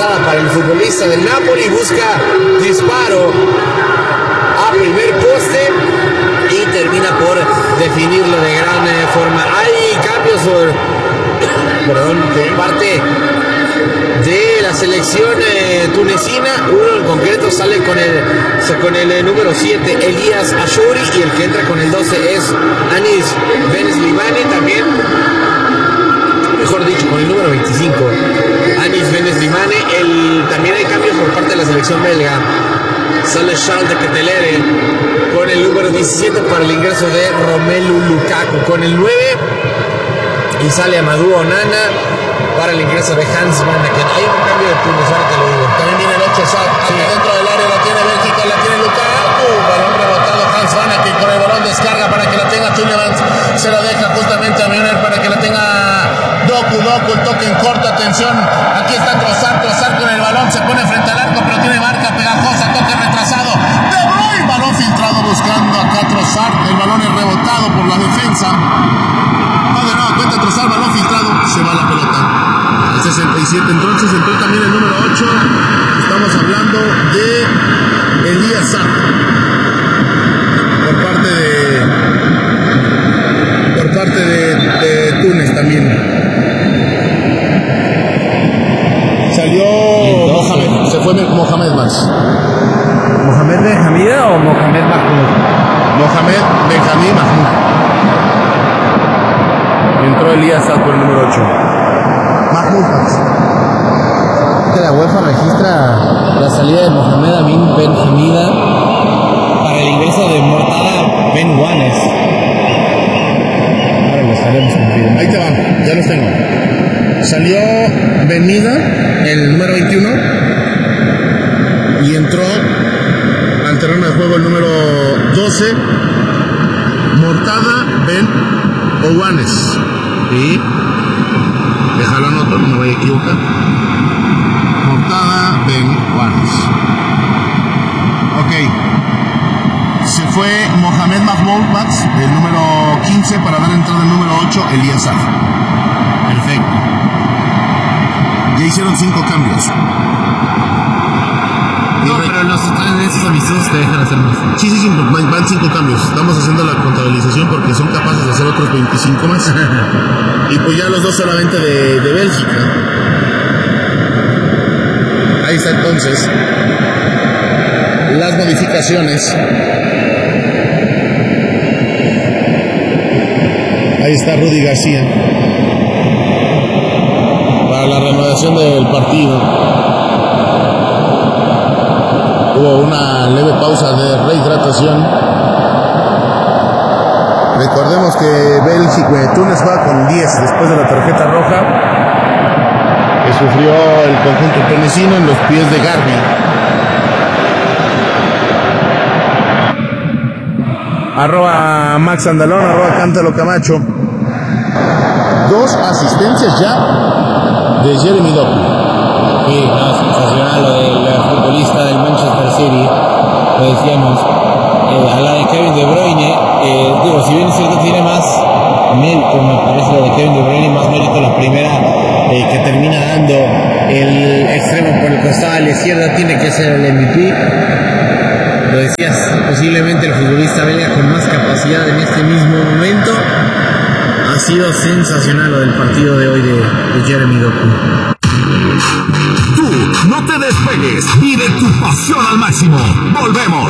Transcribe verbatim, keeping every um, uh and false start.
retrasada para el futbolista del Napoli, busca disparo a primer poste y termina por definirlo de gran eh, forma. Hay cambios por, perdón, por parte de la selección eh, tunecina. Uno en concreto sale con el, con el eh, número siete, Elías Achouri, y el que entra con el doce es Anis Beneslimane, también, mejor dicho, con el número veinticinco, Anis Beneslimane. El, también hay cambios por parte de la selección belga. Sale Charles de Ketelere con el número diecisiete para el ingreso de Romelu Lukaku con el nueve, y sale Amadou Onana para el ingreso de Hans Van Aken. Hay un cambio de puntos, ahora te lo digo. También viene el ocho, Sá, sí. Dentro del área la tiene Bélgica, la tiene Lukaku, balón rebotado, Hans Van Aken con el balón descarga para que la tenga Tielemans, se la deja justamente a Müller para que la tenga Doku, Doku, el toque en corto, atención, aquí está Trossard, Trossard con el balón, se pone frente al arco, pero tiene marca pegajosa, toque retrasado, De Bruyne, balón filtrado buscando acá Trossard, el balón es rebotado por la defensa, no de nuevo cuenta Trossard, balón filtrado, se va la pelota, el sesenta y siete, entonces entró también el número ocho, estamos hablando de Elías Sá, por parte de, por parte de, de Túnez también. Salió Mohamed, se fue Mohamed Max. ¿Mohamed Benjamida o Mohamed Mahmoud? Mohamed Benjamín Mahmoud. Entró Elías Sá por el número ocho. Mahmoud Max. Que la UEFA registra la salida de Mohamed Amin Benjamida para el ingreso de Mortada Ben Wanes. Ahora los haremos cumplir. Ahí te van, ya los tengo. Salió Benida, el número veintiuno, y entró al terreno de juego el número doce, Mortada Ben Owanes. Y déjalo anoto, no me voy a equivocar. Mortada Ben Owanes. Ok. Se fue Mohamed Mahmoud Max, el número quince, para dar entrada al número ocho, Elías Sá. Perfecto. Ya hicieron cinco cambios. No, pero los esos amistosos te dejan hacer más. Sí, sí, sí, van cinco cambios. Estamos haciendo la contabilización porque son capaces de hacer otros veinticinco más. Y pues ya los dos solamente de, de Bélgica. Ahí está entonces las modificaciones. Ahí está Rudy García para la reanudación del partido. Hubo una leve pausa de rehidratación. Recordemos que Bélgica, Túnez va con diez después de la tarjeta roja que sufrió el conjunto tunecino en los pies de Garbi. Arroba Max Andalón, arroba Cántalo Camacho. Dos asistencias ya de Jeremy Doku. Sí, no, sensacional lo del futbolista del Manchester City, lo decíamos. Eh, a la de Kevin De Bruyne, eh, digo, si bien es cierto, tiene más mérito, me parece lo de Kevin De Bruyne, más mérito la primera eh, que termina dando el extremo por el costado a la izquierda, tiene que ser el M V P. Lo decías, posiblemente el futbolista belga con más capacidad en este mismo momento. Ha sido sensacional lo del partido de hoy de, de Jeremy Doku. Tú no te despegues, vive tu pasión al máximo. Volvemos.